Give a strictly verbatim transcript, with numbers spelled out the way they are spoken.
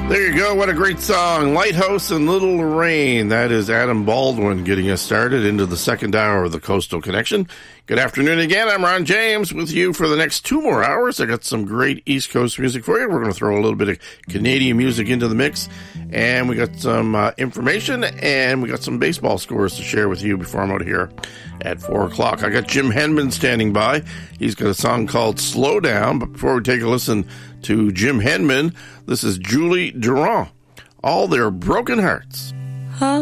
There you go. What a great song. Lighthouse and Little Rain. That is Adam Baldwin getting us started into the second hour of the Coastal Connection. Good afternoon again. I'm Ron James with you for the next two more hours. I got some great East Coast music for you. We're going to throw a little bit of Canadian music into the mix. And we got some uh, information, and we got some baseball scores to share with you before I'm out of here at four o'clock. I got Jim Henman standing by. He's got a song called Slow Down. But before we take a listen to Jim Henman, this is Julie Durand, All Their Broken Hearts.